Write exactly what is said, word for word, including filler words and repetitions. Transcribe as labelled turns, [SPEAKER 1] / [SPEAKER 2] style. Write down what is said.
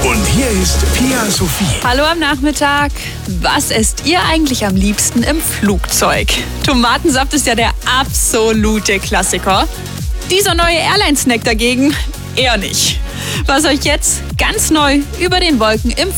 [SPEAKER 1] Und hier ist Pia Sophie.
[SPEAKER 2] Hallo am Nachmittag. Was esst ihr eigentlich am liebsten im Flugzeug? Tomatensaft ist ja der absolute Klassiker. Dieser neue Airline-Snack dagegen eher nicht. Was euch jetzt ganz neu über den Wolken im